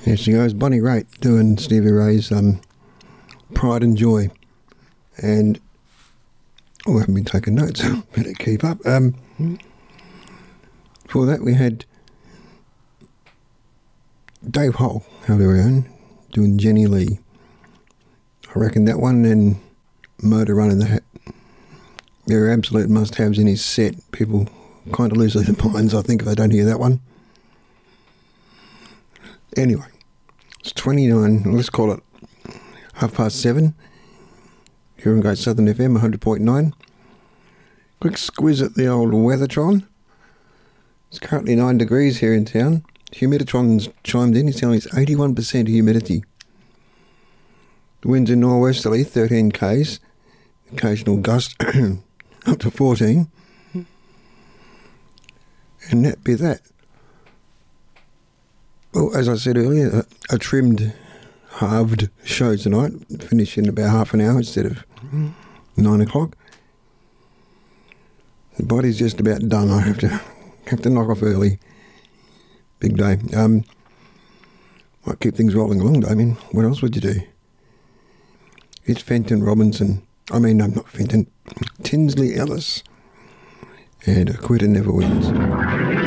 Here she goes, Bonnie Raitt doing Stevie Ray's Pride and Joy. And I haven't been taking notes, so better keep up. Before that we had Dave Hull, our very own, doing Jenny Lee. I reckon that one and Motor Running the Hat. They're absolute must-haves in his set. People kind of lose their minds, I think, if they don't hear that one. Anyway, it's 29, let's call it 7:30. Here on Great Southern FM, 100.9. Quick squiz at the old Weathertron. It's currently 9 degrees here in town. Humidity's chimed in, he's telling us 81% humidity. The winds in norwesterly, 13 k's. Occasional gust up to 14. And that be that. Well, as I said earlier, a trimmed, halved show tonight. Finish in about half an hour instead of 9 o'clock. The body's just about done. I have to knock off early. Big day. Might keep things rolling along, though. I mean, what else would you do? It's Fenton Robinson. I mean, no, not Fenton. Tinsley Ellis. And A Quitter Never Wins.